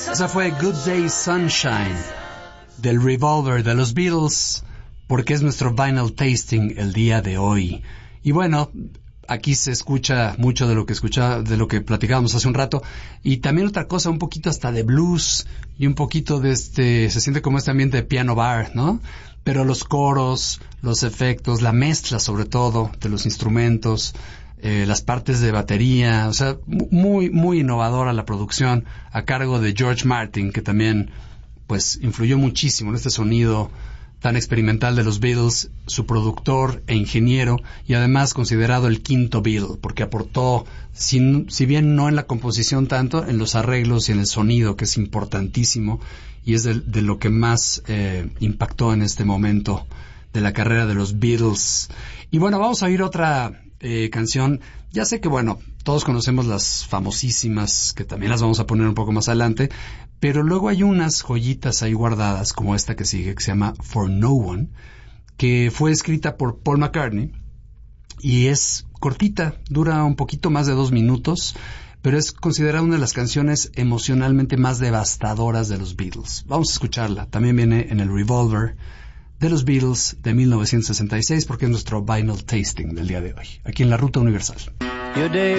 Esa fue Good Day Sunshine del Revolver de los Beatles, porque es nuestro vinyl tasting el día de hoy. Y bueno, aquí se escucha mucho de lo que platicábamos hace un rato, y también otra cosa, un poquito hasta de blues y un poquito de se siente como este ambiente de piano bar, ¿no? Pero los coros, los efectos, la mezcla sobre todo de los instrumentos, las partes de batería, o sea, muy, muy innovadora la producción a cargo de George Martin, que también, pues, influyó muchísimo en este sonido tan experimental de los Beatles, su productor e ingeniero, y además considerado el quinto Beatle, porque aportó, si bien no en la composición tanto, en los arreglos y en el sonido, que es importantísimo, y es de lo que más impactó en este momento de la carrera de los Beatles. Y bueno, vamos a oír otra canción. Ya sé que, bueno, todos conocemos las famosísimas, que también las vamos a poner un poco más adelante, pero luego hay unas joyitas ahí guardadas, como esta que sigue, que se llama For No One, que fue escrita por Paul McCartney, y es cortita, dura un poquito más de 2 minutos, pero es considerada una de las canciones emocionalmente más devastadoras de los Beatles. Vamos a escucharla. También viene en el Revolver de los Beatles de 1966, porque es nuestro vinyl tasting del día de hoy, aquí en la Ruta Universal.